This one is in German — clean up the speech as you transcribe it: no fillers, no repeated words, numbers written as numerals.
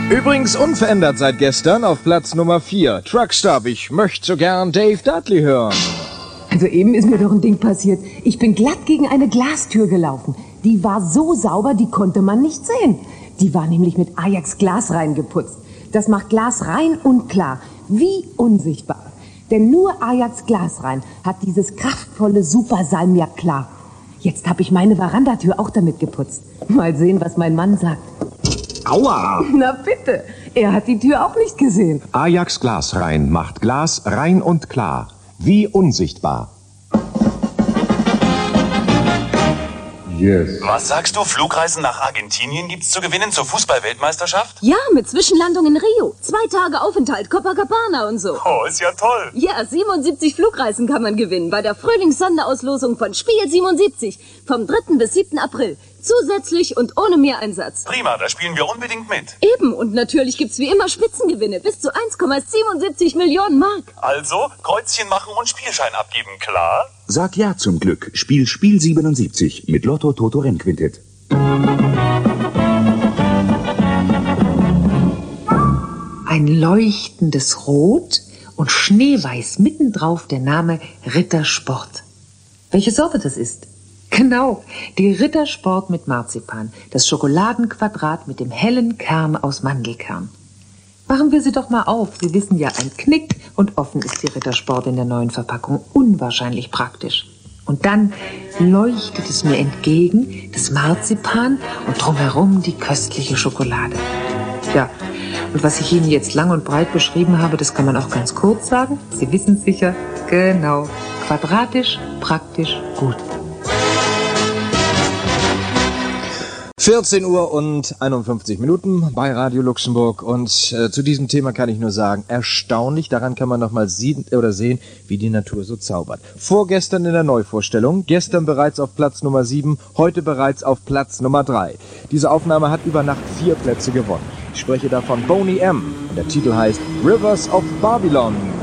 Übrigens unverändert seit gestern auf Platz Nummer 4. Truckstop, ich möchte so gern Dave Dudley hören. Also eben ist mir doch ein Ding passiert. Ich bin glatt gegen eine Glastür gelaufen. Die war so sauber, die konnte man nicht sehen. Die war nämlich mit Ajax Glas reingeputzt. Das macht Glas rein und klar, wie unsichtbar. Denn nur Ajax Glasrein hat dieses kraftvolle Super-Salmiak klar. Jetzt habe ich meine Verandatür auch damit geputzt. Mal sehen, was mein Mann sagt. Aua! Na bitte, er hat die Tür auch nicht gesehen. Ajax Glasrein macht Glas rein und klar. Wie unsichtbar. Yes. Was sagst du? Flugreisen nach Argentinien gibt's zu gewinnen zur Fußball-Weltmeisterschaft? Ja, mit Zwischenlandung in Rio. 2 Tage Aufenthalt, Copacabana und so. Oh, ist ja toll. Ja, 77 Flugreisen kann man gewinnen bei der Frühlingssonderauslosung von Spiel 77 vom 3. bis 7. April. Zusätzlich und ohne Mehreinsatz. Prima, da spielen wir unbedingt mit. Eben, und natürlich gibt's wie immer Spitzengewinne bis zu 1,77 Millionen Mark. Also, Kreuzchen machen und Spielschein abgeben, klar? Sag ja zum Glück. Spiel 77 mit Lotto Toto Rennquintett. Ein leuchtendes Rot und schneeweiß mittendrauf der Name Rittersport. Welche Sorte das ist? Genau, die Rittersport mit Marzipan, das Schokoladenquadrat mit dem hellen Kern aus Mandelkern. Machen wir sie doch mal auf. Sie wissen ja, ein Knick und offen ist die Rittersport in der neuen Verpackung. Unwahrscheinlich praktisch. Und dann leuchtet es mir entgegen, das Marzipan und drumherum die köstliche Schokolade. Ja, und was ich Ihnen jetzt lang und breit beschrieben habe, das kann man auch ganz kurz sagen. Sie wissen es sicher. Genau. Quadratisch, praktisch, gut. 14 Uhr und 51 Minuten bei Radio Luxemburg und zu diesem Thema kann ich nur sagen, erstaunlich, daran kann man nochmal sehen, wie die Natur so zaubert. Vorgestern in der Neuvorstellung, gestern bereits auf Platz Nummer 7, heute bereits auf Platz Nummer 3. Diese Aufnahme hat über Nacht 4 Plätze gewonnen. Ich spreche da von Boney M. und der Titel heißt Rivers of Babylon.